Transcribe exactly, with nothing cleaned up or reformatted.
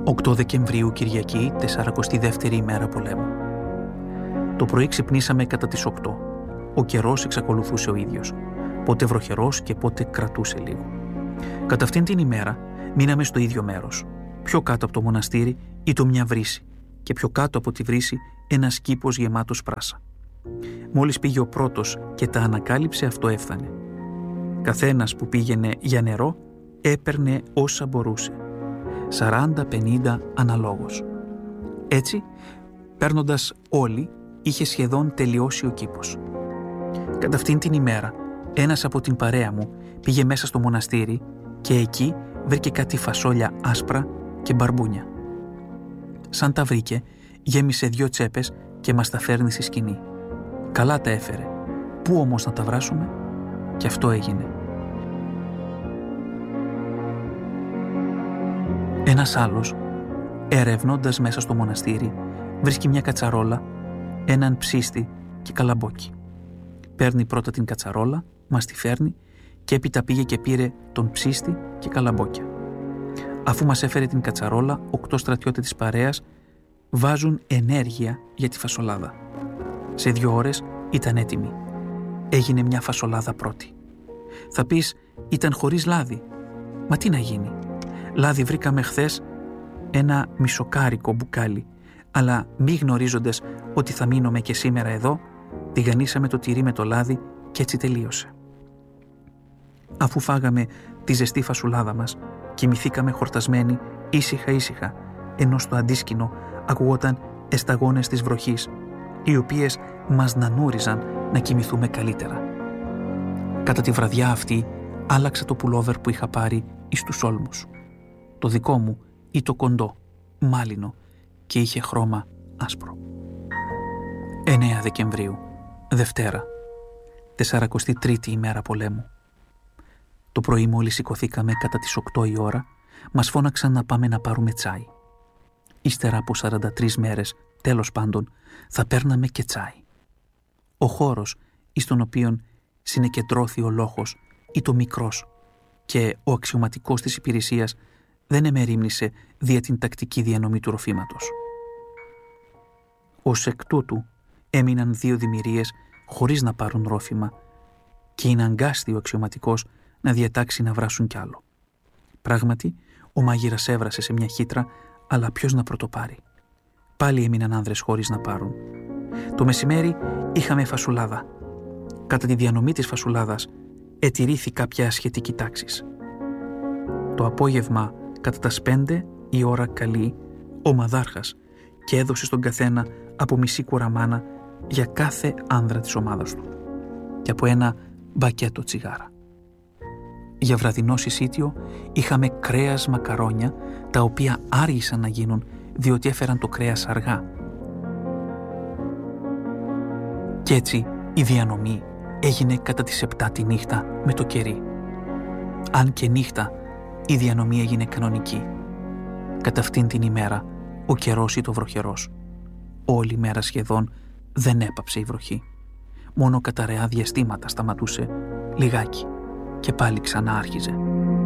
οκτώ Δεκεμβρίου, Κυριακή, τεσσαρακοστή δεύτερη ημέρα πολέμου. Το πρωί ξυπνήσαμε κατά τις οκτώ. Ο καιρός εξακολουθούσε ο ίδιος. Πότε βροχερός και πότε κρατούσε λίγο. Κατά αυτήν την ημέρα μείναμε στο ίδιο μέρος. Πιο κάτω από το μοναστήρι ήταν μια βρύση και πιο κάτω από τη βρύση ένας κήπος γεμάτος πράσα. Μόλις πήγε ο πρώτος και τα ανακάλυψε, αυτό έφθανε. Καθένας που πήγαινε για νερό έπαιρνε όσα μπορούσε. σαράντα πενήντα αναλόγως. Έτσι, παίρνοντας όλοι, είχε σχεδόν τελειώσει ο κήπος. Κατά αυτήν την ημέρα, ένας από την παρέα μου πήγε μέσα στο μοναστήρι και εκεί βρήκε κάτι φασόλια άσπρα και μπαρμπούνια. Σαν τα βρήκε, γέμισε δυο τσέπες και μας τα φέρνει στη σκηνή. Καλά τα έφερε. Πού όμως να τα βράσουμε? Και αυτό έγινε. Ένας άλλος, ερευνώντας μέσα στο μοναστήρι, βρίσκει μια κατσαρόλα, έναν ψίστη και καλαμπόκι. Παίρνει πρώτα την κατσαρόλα, μας τη φέρνει και έπειτα πήγε και πήρε τον ψίστη και καλαμπόκια. Αφού μας έφερε την κατσαρόλα, οκτώ στρατιώτες της παρέας βάζουν ενέργεια για τη φασολάδα. Σε δύο ώρες ήταν έτοιμη. Έγινε μια φασολάδα πρώτη. Θα πεις, ήταν χωρίς λάδι. Μα τι να γίνει? Λάδι βρήκαμε χθες ένα μισοκάρικο μπουκάλι, αλλά μη γνωρίζοντας ότι θα μείνουμε και σήμερα εδώ, τηγανίσαμε το τυρί με το λάδι και έτσι τελείωσε. Αφού φάγαμε τη ζεστή φασουλάδα μας, κοιμηθήκαμε χορτασμένοι ήσυχα ήσυχα, ενώ στο αντίσκηνο ακουγόταν εσταγόνες της βροχής, οι οποίες μας νανούριζαν να κοιμηθούμε καλύτερα. Κατά τη βραδιά αυτή άλλαξα το πουλόβερ που είχα πάρει εις τους όλμους. Το δικό μου ή το κοντό, μάλινο και είχε χρώμα άσπρο. εννέα Δεκεμβρίου, Δευτέρα, τεσσαρακοστή τρίτη ημέρα πολέμου. Το πρωί μόλις σηκωθήκαμε κατά τις οκτώ η ώρα, μας φώναξαν να πάμε να πάρουμε τσάι. Ύστερα από σαράντα τρεις μέρες, τέλος πάντων, θα παίρναμε και τσάι. Ο χώρος εις τον οποίον συνεκεντρώθη ο λόγος ήταν μικρός και ο αξιωματικός της υπηρεσίας δεν εμερίμνησε δια την τακτική διανομή του ροφήματος. Ως εκ τούτου έμειναν δύο δημιουργίες χωρίς να πάρουν ρόφημα και είναι αγκάστη ο αξιωματικός να διατάξει να βράσουν κι άλλο. Πράγματι, ο μάγειρας έβρασε σε μια χύτρα, αλλά ποιος να πρωτοπάρει? Πάλι έμειναν άνδρες χωρίς να πάρουν. Το μεσημέρι είχαμε φασουλάδα. Κατά τη διανομή της φασουλάδας ετηρήθη κάποια σχετική τάξης. Το απόγευμα, κατά τα πέντε η ώρα καλή, ο μαδάρχας και έδωσε στον καθένα από μισή κουραμάνα για κάθε άνδρα της ομάδας του και από ένα μπακέτο τσιγάρα. Για βραδινό συσίτιο είχαμε κρέας μακαρόνια, τα οποία άργησαν να γίνουν διότι έφεραν το κρέας αργά. Κι έτσι η διανομή έγινε κατά τις επτά τη νύχτα με το κερί. Αν και νύχτα, η διανομή έγινε κανονική. Κατά αυτήν την ημέρα ο καιρός ήταν βροχερός. Όλη μέρα σχεδόν δεν έπαψε η βροχή. Μόνο κατά ρεά διαστήματα σταματούσε λιγάκι και πάλι ξανά άρχιζε.